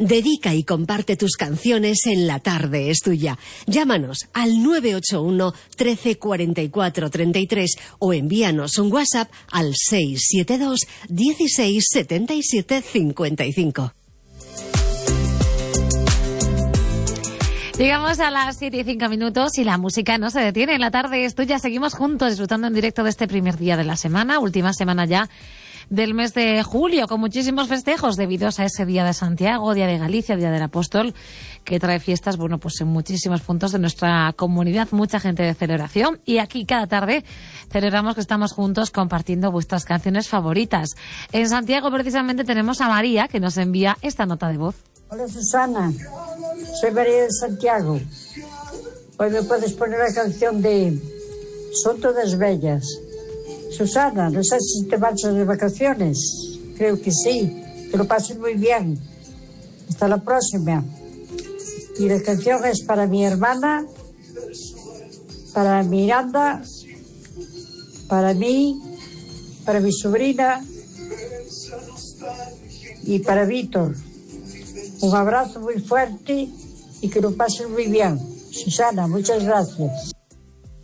Dedica y comparte tus canciones en La Tarde es Tuya. Llámanos al 981 13 44 33 o envíanos un WhatsApp al 672 16 77 55. Llegamos a las 7:05 y la música no se detiene. La Tarde es Tuya. Seguimos juntos disfrutando en directo de este primer día de la semana, última semana ya del mes de julio, con muchísimos festejos debidos a ese Día de Santiago, Día de Galicia, Día del Apóstol, que trae fiestas, bueno, pues en muchísimos puntos de nuestra comunidad, mucha gente de celebración. Y aquí cada tarde celebramos que estamos juntos compartiendo vuestras canciones favoritas. En Santiago precisamente tenemos a María, que nos envía esta nota de voz. Hola Susana, soy María de Santiago. Hoy me puedes poner la canción de Son Todas Bellas. Susana, no sé si te marchas de vacaciones. Creo que sí, que lo pases muy bien. Hasta la próxima. Y la canción es para mi hermana, para Miranda, para mí, para mi sobrina y para Víctor. Un abrazo muy fuerte y que lo pasen muy bien. Susana, muchas gracias.